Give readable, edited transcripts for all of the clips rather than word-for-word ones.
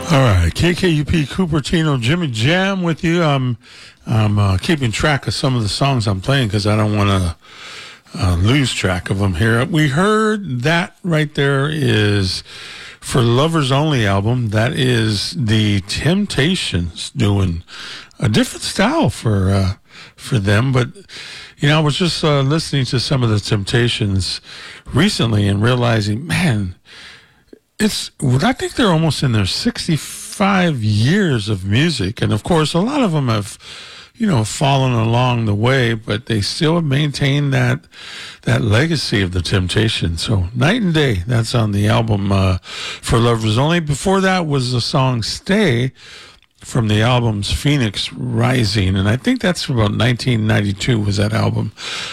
All right, KKUP Cupertino, Jimmy Jam with you. I'm keeping track of some of the songs I'm playing because I don't want to lose track of them here. We heard that right there is for Lovers Only album. That is the Temptations doing a different style for them. But you know, I was just listening to some of the Temptations recently and realizing, man. I think they're almost in their 65 years of music. And of course, a lot of them have, fallen along the way, but they still have maintained that legacy of the Temptations. So Night and Day, that's on the album for Lovers Only. Before that was the song Stay from the album's Phoenix Rising. And I think that's about 1992 was that album.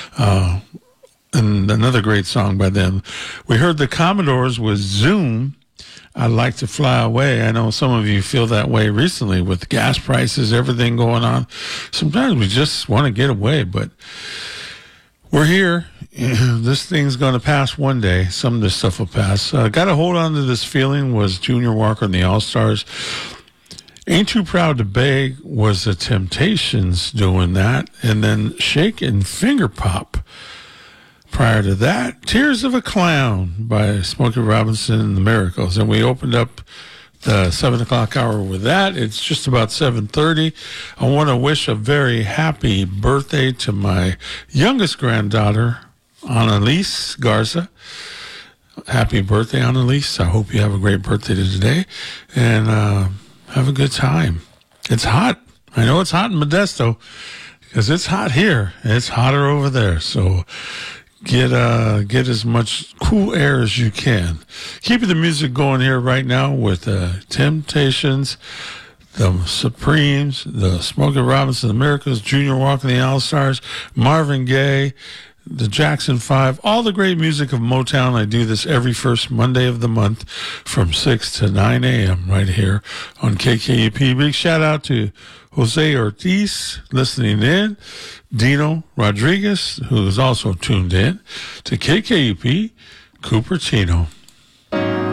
And another great song by them. We heard the Commodores with Zoom, I'd Like to Fly Away. I know some of you feel that way recently with gas prices, everything going on. Sometimes we just want to get away, but we're here. This thing's going to pass one day. Some of this stuff will pass. Got to hold on to this feeling was Junior Walker and the All-Stars. Ain't Too Proud to Beg was the Temptations doing that. And then Shake and Finger Pop. Prior to that, Tears of a Clown by Smokey Robinson and the Miracles. And we opened up the 7 o'clock hour with that. It's just about 7:30. I want to wish a very happy birthday to my youngest granddaughter, Annalise Garza. Happy birthday, Annalise. I hope you have a great birthday today. And have a good time. It's hot. I know it's hot in Modesto because it's hot here. It's hotter over there. So get as much cool air as you can. Keeping the music going here right now with Temptations, the Supremes, the Smokey Robinson, the Miracles, Junior Walker, the All-Stars, Marvin Gaye, the Jackson 5, all the great music of Motown. I do this every first Monday of the month from 6 to 9 a.m. right here on KKUP. Big shout out to Jose Ortiz listening in, Dino Rodriguez, who is also tuned in to KKUP Cupertino.